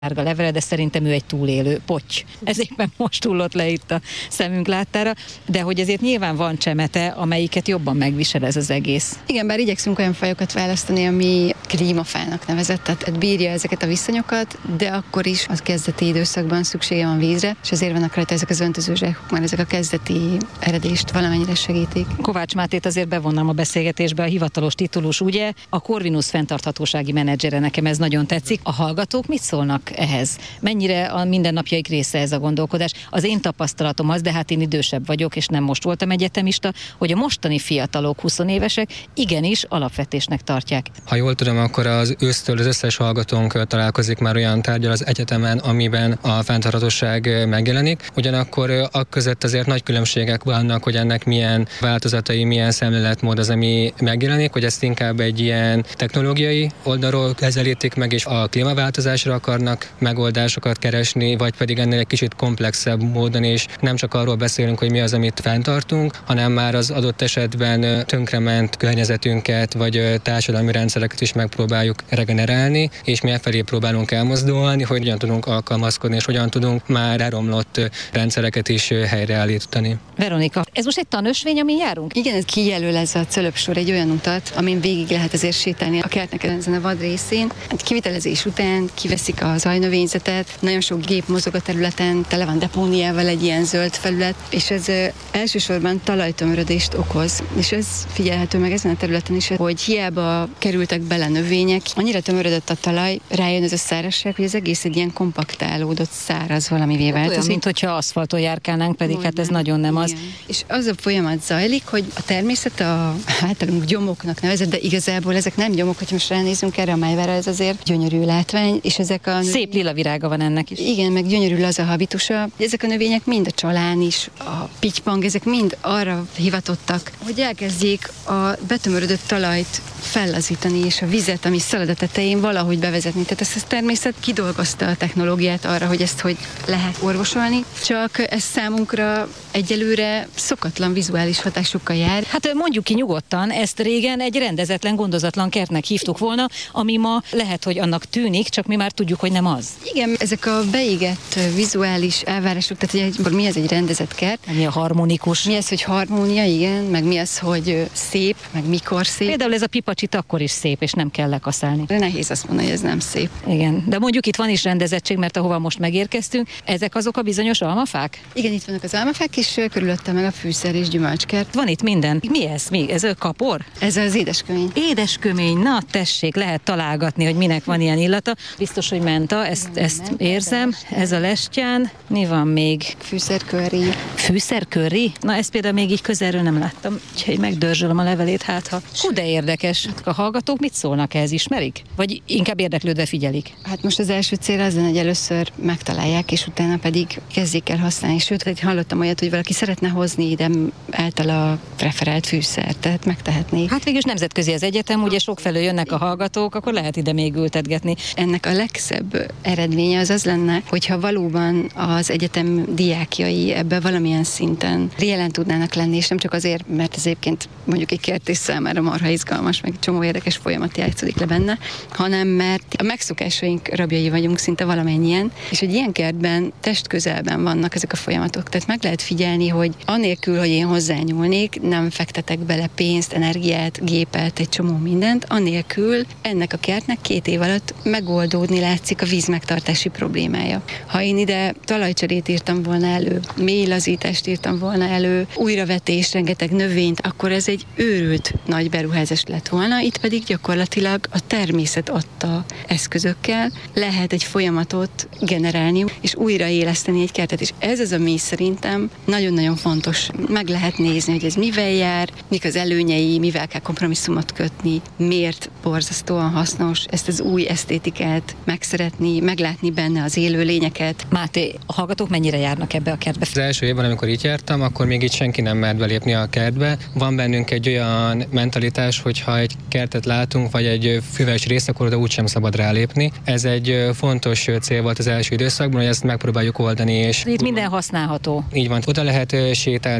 sárga levele, de szerintem ő egy túlélő potty. Ez éppen most hullott le itt a szemünk láttára, de hogy ezért nyilván van csemete, amelyiket jobban megvisel ez az egész. Igen, bár igyekszünk olyan fajokat választani, ami klímafának nevezett, tehát bírja ezeket a viszonyokat, de akkor is az kezdeti időszakban szüksége van vízre, és azért vannak rajta ezek az öntözőzsákok, mert ezek a kezdeti eredést valamennyire segítik. Kovács Mátét azért bevonnám a beszélgetésbe, a hivatalos titulus, ugye, a Corvinus fenntarthatósági menedzsere, nekem ez nagyon tetszik. A hallgatók mit szólnak ehhez? Mennyire a mindennapjaik része ez a gondolkodás? Az én tapasztalatom az, de hát én idősebb vagyok, és nem most voltam egyetemista, hogy a mostani fiatalok, 20 évesek igenis alapvetésnek tartják. Ha jól tudom, akkor az ősztől az összes hallgatónk találkozik már olyan tárgyal az egyetemen, amiben a fenntarthatóság megjelenik. Ugyanakkor között azért nagy különbségek vannak, hogy ennek milyen változatai, milyen szemléletmód az, ami megjelenik, hogy ezt inkább egy ilyen technológiai oldalról kezelítik meg, és a klímaváltozásra akarnak megoldásokat keresni, vagy pedig ennél egy kicsit komplexebb módon, és nem csak arról beszélünk, hogy mi az, amit fenntartunk, hanem már az adott esetben tönkrement környezetünket, vagy társadalmi rendszereket is megpróbáljuk regenerálni, és mi felé próbálunk elmozdulni, hogy hogyan tudunk alkalmazkodni, és hogyan tudunk már elromlott rendszereket is helyreállítani. Veronika, ez most egy tanösvény, amin járunk? Igen, ez kijelöl ez a cölöpsor egy olyan utat, amin végig lehet azért sétálni a kertnek ezen a vad részén. Kivitelezés után kiveszik a zajnövényzetet, nagyon sok gép mozog a területen, tele van depóniával egy ilyen zöld felület, és ez elsősorban talajtömörödést okoz. És ez figyelhető meg ezen a területen is, hogy hiába kerültek bele növények, annyira tömörödött a talaj, rájön ez a szárazság, hogy az egész egy ilyen kompaktálódott, száraz valamivé változik. Olyan, mint hogyha aszfalton járkálnánk, pedig hát ez nagyon nem az. Igen. És az a folyamat zajlik, hogy a természet a általunk gyomoknak nevezett, de igazából ezek nem gyomok, hogy most ránézünk erre a májvára, ez azért gyönyörű látvány, és ezek a szép lila virága van ennek is. Igen, meg gyönyörű az a habitusa. Ezek a növények mind a csalán is, a pittypang, ezek mind arra hivatottak, hogy elkezdjék a betömörödött talajt fellazítani, és a vizet, ami szalad a tetején, valahogy bevezetni. Tehát ezt a természet kidolgozta a technológiát arra, hogy ezt hogy lehet orvosolni, csak ez számunkra egyelőre szokatlan vizuális hatásokkal jár. Hát mondjuk ki nyugodtan, ezt régen egy rendezetlen, gondozatlan kertnek hívtuk volna, ami ma lehet, hogy annak tűnik, csak mi már tudjuk, hogy nem az. Igen, ezek a beégett vizuális elvárások, tehát hogy mi az egy rendezett kert. Mi a harmonikus? Mi az, hogy harmónia, igen, meg mi az, hogy szép, meg mikor szép. Például ez a pipacsit akkor is szép, és nem kell lekaszálni. De nehéz azt mondani, hogy ez nem szép. Igen, de mondjuk itt van is rendezettség, mert ahova most megérkeztünk, ezek azok a bizonyos almafák? Igen, itt vannak az almafák, és körülötte meg a fűszer és gyümölcskert. Van itt minden. Mi ez? Ez kapor? Ez az édeskömény. Édeskömény, na tessék, lehet találgatni, hogy minek van ilyen illata. Biztos, hogy menta, ezt érzem. Ez a lestján. Mi van még? Fűszerkörri. Fűszerkörri? Na ezt például még így közelről nem láttam. Úgyhogy megdörzsölöm a levelét, hát ha. Hú, de érdekes. A hallgatók mit szólnak ehhez, ismerik? Vagy inkább érdeklődve figyelik? Hát most az első cél az lenne, hogy először megtalálják, és utána pedig kezdjék el használni. Sőt, hallottam olyat, hogy valaki szeretne hozni ide általa preferált fűszert, tehát megtehetné. Hát végülis nemzetközi az egyetem, ugye sokfelől jönnek a hallgatók, akkor lehet ide még ültetgetni. Ennek a legszebb eredménye az lenne, hogyha valóban az egyetem diákjai ebbe valamilyen szinten jelen tudnának lenni, és nem csak azért, mert ez egyébként mondjuk egy kertész számára marha izgalmas, meg csomó érdekes folyamat játszódik le benne, hanem mert a megszokásaink rabjai vagyunk szinte valamennyien, és egy ilyen kertben testközelben vannak ezek a folyamatok. Tehát meg lehet figyelni, hogy anélkül, hogy én hozzányúlnék, nem fektetek bele pénzt, energiát, gépet, egy csomó mindent, anélkül ennek a kertnek 2 év alatt megoldódni látszik a vízmegtartási problémája. Ha én ide talajcserét írtam volna elő, mélylazítást írtam volna elő, újravetés, rengeteg növényt, akkor ez egy őrült nagy beruházás lett volna, itt pedig gyakorlatilag a természet adta eszközökkel lehet egy folyamatot generálni, és újraéleszteni egy kertet, és ez az, ami szerintem nagyon-nagyon fontos. Meg lehet nézni, hogy ez mivel jár, mik az előnyei, mivel kell kompromisszumot kötni, miért borzasztóan hasznos ezt az új esztétikát megszeretni, meglátni benne az élő lényeket. Máté, a hallgatók mennyire járnak ebbe a kertbe? Az első évben, amikor itt jártam, akkor még itt senki nem mert belépni a kertbe. Van bennünk egy olyan mentalitás, hogyha egy kertet látunk, vagy egy füves részt, akkor oda úgysem szabad rálépni. Ez egy fontos cél volt az első időszakban, hogy ezt megpróbáljuk oldani. És itt minden használható. Így van, oda lehet sétálni,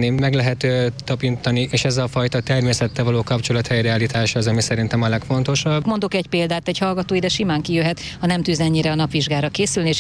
használni, meg lehet tapintani, és ez a fajta természettel való kapcsolat helyreállítása az, ami szerintem a legfontosabb. Mondok egy példát, egy hallgató ide simán kijöhet, ha nem tűz ennyire a napvizsgára készülni, és